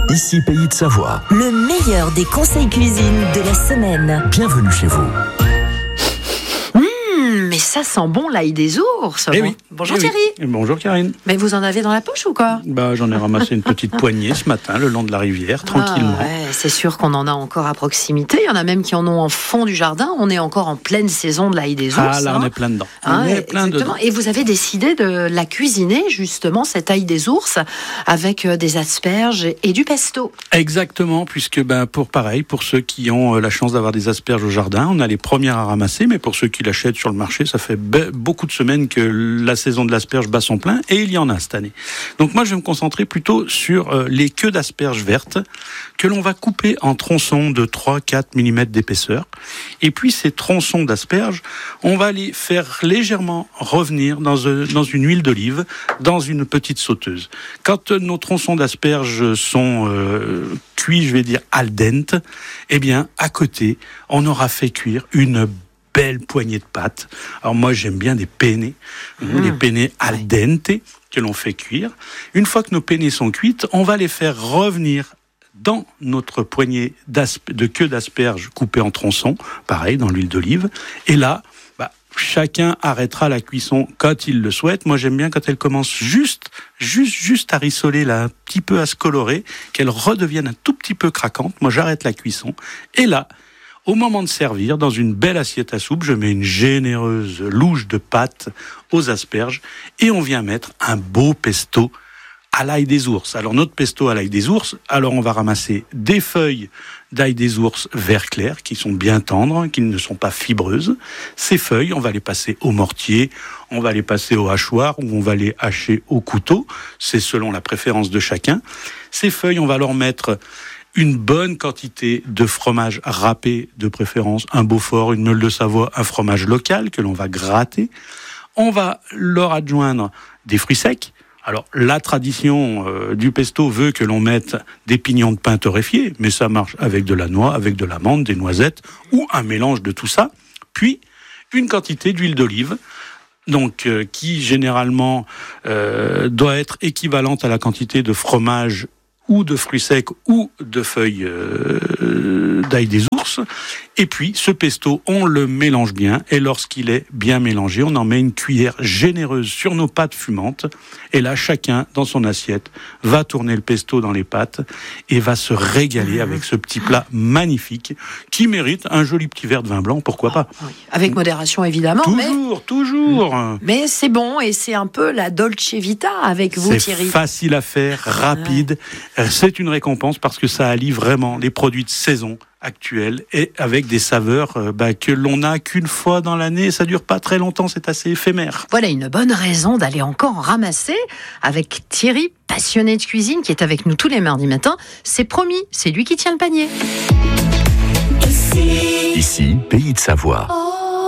Ici Pays de Savoie. Le meilleur des conseils cuisine de la semaine. Bienvenue chez vous. Mais ça sent bon l'ail des ours. Oui. Bonjour Thierry. Oui. Bonjour Karine. Mais vous en avez dans la poche ou quoi? J'en ai ramassé une petite poignée ce matin, le long de la rivière, tranquillement. Ouais, c'est sûr qu'on en a encore à proximité. Il y en a même qui en ont en fond du jardin. On est encore en pleine saison de l'ail des ours. Ah là, on est plein dedans. On est plein dedans. Et vous avez décidé de la cuisiner, justement, cette ail des ours, avec des asperges et du pesto. Exactement, puisque pour ceux qui ont la chance d'avoir des asperges au jardin, on a les premières à ramasser, mais pour ceux qui l'achètent sur le marché, ça fait beaucoup de semaines que la saison de l'asperge bat son plein, et il y en a cette année. Donc moi, je vais me concentrer plutôt sur les queues d'asperges vertes, que l'on va couper en tronçons de 3-4 mm d'épaisseur. Et puis ces tronçons d'asperges, on va les faire légèrement revenir dans une huile d'olive, dans une petite sauteuse. Quand nos tronçons d'asperges sont cuits, je vais dire al dente, eh bien, à côté, on aura fait cuire une belle poignée de pâtes. Alors moi, j'aime bien des penne, des penne al dente que l'on fait cuire. Une fois que nos penne sont cuites, on va les faire revenir dans notre poignée de queue d'asperges coupée en tronçons, pareil, dans l'huile d'olive. Et là, chacun arrêtera la cuisson quand il le souhaite. Moi, j'aime bien quand elle commence juste à rissoler, là, un petit peu à se colorer, qu'elle redevienne un tout petit peu craquante. Moi, j'arrête la cuisson. Et là, au moment de servir, dans une belle assiette à soupe, je mets une généreuse louche de pâtes aux asperges et on vient mettre un beau pesto à l'ail des ours. Alors notre pesto à l'ail des ours, alors on va ramasser des feuilles d'ail des ours vert clair qui sont bien tendres, qui ne sont pas fibreuses. Ces feuilles, on va les passer au mortier, on va les passer au hachoir ou on va les hacher au couteau. C'est selon la préférence de chacun. Ces feuilles, on va leur mettre une bonne quantité de fromage râpé, de préférence un Beaufort, une meule de Savoie, un fromage local que l'on va gratter. On va leur adjoindre des fruits secs. Alors, la tradition du pesto veut que l'on mette des pignons de pain torréfiés, mais ça marche avec de la noix, avec de l'amande, des noisettes, ou un mélange de tout ça. Puis, une quantité d'huile d'olive, donc qui généralement doit être équivalente à la quantité de fromage ou de fruits secs ou de feuilles d'ail des ours. Et puis, ce pesto, on le mélange bien. Et lorsqu'il est bien mélangé, on en met une cuillère généreuse sur nos pâtes fumantes. Et là, chacun, dans son assiette, va tourner le pesto dans les pâtes et va se régaler avec ce petit plat magnifique qui mérite un joli petit verre de vin blanc, pourquoi pas. Oui. Avec modération, évidemment. Toujours. Mais c'est bon et c'est un peu la Dolce Vita avec vous, Thierry. C'est facile à faire, rapide. C'est une récompense parce que ça allie vraiment les produits de saison actuels et avec des saveurs que l'on n'a qu'une fois dans l'année. Ça dure pas très longtemps, c'est assez éphémère. Voilà une bonne raison d'aller encore en ramasser avec Thierry, passionné de cuisine, qui est avec nous tous les mardis matins. C'est promis, c'est lui qui tient le panier. Ici, Pays de Savoie.